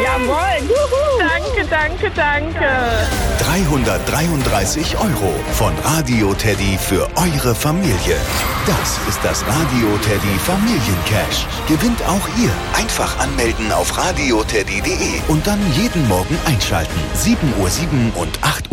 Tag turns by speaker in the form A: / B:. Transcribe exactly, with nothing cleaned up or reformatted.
A: Jawohl. Juhu. Danke, danke, danke.
B: dreihundertdreiunddreißig Euro von Radio Teddy für eure Familie. Das ist das Radio Teddy Familiencash. Gewinnt auch ihr. Einfach anmelden auf radioteddy punkt de und dann jeden Morgen einschalten. sieben Uhr sieben und acht Uhr.